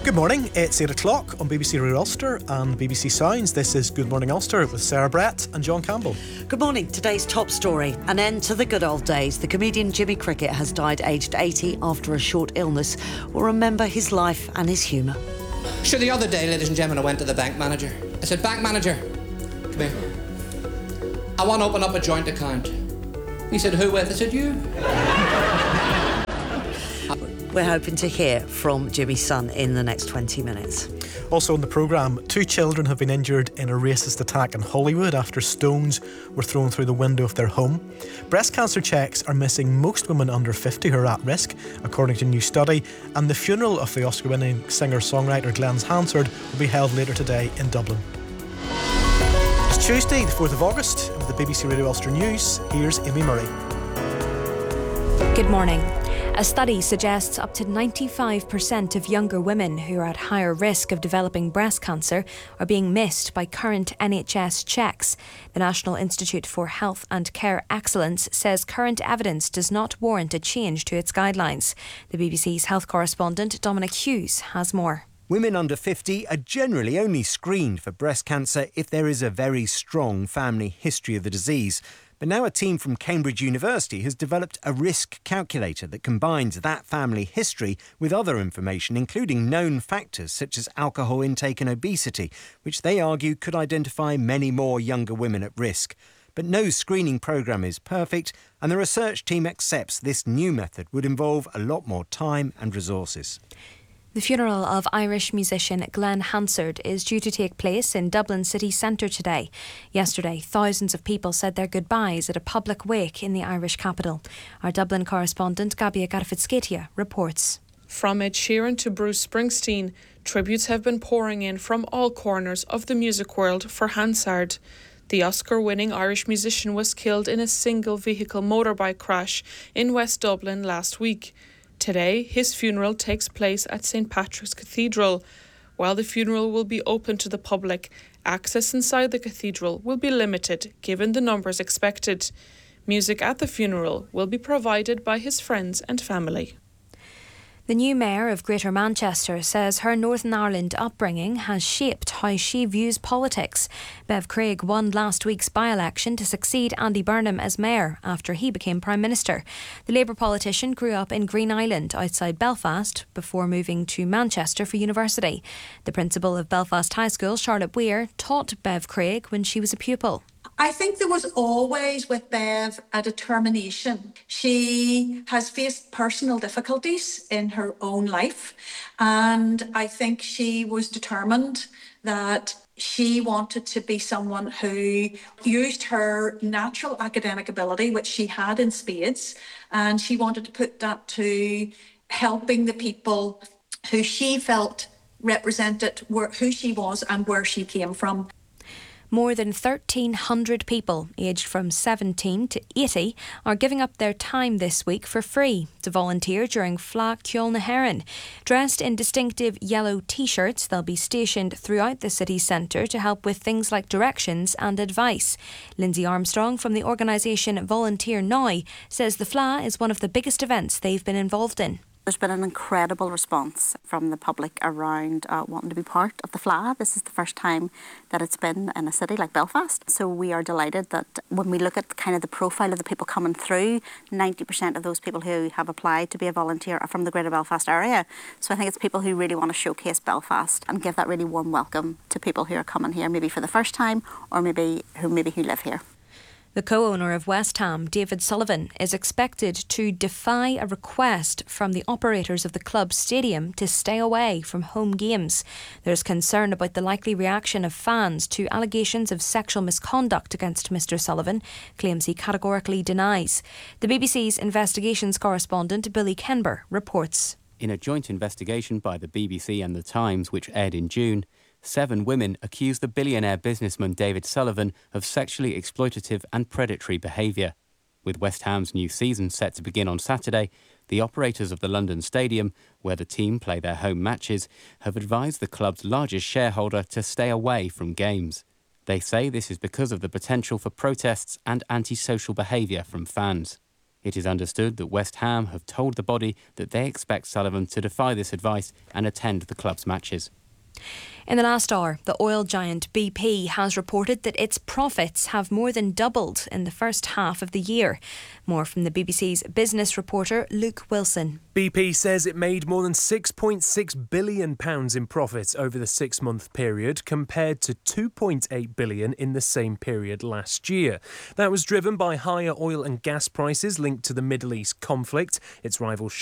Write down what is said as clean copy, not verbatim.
Good morning, it's 8 o'clock on BBC Radio Ulster and BBC Sounds. This is Good Morning Ulster with Sarah Brett and John Campbell. Good morning. Today's top story. An end to the good old days. The comedian Jimmy Cricket has died aged 80 after a short illness. We'll remember his life and his humour. Sure, the other day, ladies and gentlemen, I went to the bank manager. I said, "Bank manager, come here. I want to open up a joint account." He said, "Who with?" I said, "You." We're hoping to hear from Jimmy's son in the next 20 minutes. Also on the programme, 2 children have been injured in a racist attack in Hollywood after stones were thrown through the window of their home. Breast cancer checks are missing most women under 50 who are at risk, according to a new study. And the funeral of the Oscar-winning singer-songwriter Glenn Hansard will be held later today in Dublin. It's Tuesday, the 4th of August, and with the BBC Radio Ulster News, here's Amy Murray. Good morning. A study suggests up to 95% of younger women who are at higher risk of developing breast cancer are being missed by current NHS checks. The National Institute for Health and Care Excellence says current evidence does not warrant a change to its guidelines. The BBC's health correspondent Dominic Hughes has more. Women under 50 are generally only screened for breast cancer if there is a very strong family history of the disease. But now a team from Cambridge University has developed a risk calculator that combines that family history with other information, including known factors such as alcohol intake and obesity, which they argue could identify many more younger women at risk. But no screening programme is perfect, and the research team accepts this new method would involve a lot more time and resources. The funeral of Irish musician Glenn Hansard is due to take place in Dublin city centre today. Yesterday, thousands of people said their goodbyes at a public wake in the Irish capital. Our Dublin correspondent Gabia Garfitskatia reports. From Ed Sheeran to Bruce Springsteen, tributes have been pouring in from all corners of the music world for Hansard. The Oscar-winning Irish musician was killed in a single-vehicle motorbike crash in West Dublin last week. Today, his funeral takes place at St. Patrick's Cathedral. While the funeral will be open to the public, access inside the cathedral will be limited given the numbers expected. Music at the funeral will be provided by his friends and family. The new mayor of Greater Manchester says her Northern Ireland upbringing has shaped how she views politics. Bev Craig won last week's by-election to succeed Andy Burnham as mayor after he became Prime Minister. The Labour politician grew up in Green Island outside Belfast before moving to Manchester for university. The principal of Belfast High School, Charlotte Weir, taught Bev Craig when she was a pupil. I think there was always with Bev a determination. She has faced personal difficulties in her own life, and I think she was determined that she wanted to be someone who used her natural academic ability, which she had in spades, and she wanted to put that to helping the people who she felt represented who she was and where she came from. More than 1,300 people aged from 17 to 80 are giving up their time this week for free to volunteer during Fleadh Cheoil na hÉireann. Dressed in distinctive yellow T-shirts, they'll be stationed throughout the city centre to help with things like directions and advice. Lindsay Armstrong from the organisation Volunteer Now says the Fleadh is one of the biggest events they've been involved in. There's been an incredible response from the public around wanting to be part of the Fleadh. This is the first time that it's been in a city like Belfast. So we are delighted that when we look at kind of the profile of the people coming through, 90% of those people who have applied to be a volunteer are from the Greater Belfast area. So I think it's people who really want to showcase Belfast and give that really warm welcome to people who are coming here maybe for the first time or maybe who live here. The co-owner of West Ham, David Sullivan, is expected to defy a request from the operators of the club's stadium to stay away from home games. There's concern about the likely reaction of fans to allegations of sexual misconduct against Mr Sullivan, claims he categorically denies. The BBC's investigations correspondent Billy Kenber reports. In a joint investigation by the BBC and The Times, which aired in June, 7 women accused the billionaire businessman David Sullivan of sexually exploitative and predatory behaviour. With West Ham's new season set to begin on Saturday, the operators of the London Stadium, where the team play their home matches, have advised the club's largest shareholder to stay away from games. They say this is because of the potential for protests and antisocial behaviour from fans. It is understood that West Ham have told the body that they expect Sullivan to defy this advice and attend the club's matches. In the last hour, the oil giant BP has reported that its profits have more than doubled in the first half of the year. More from the BBC's business reporter Luke Wilson. BP says it made more than £6.6 billion in profits over the 6-month period, compared to £2.8 billion in the same period last year. That was driven by higher oil and gas prices linked to the Middle East conflict. Its rival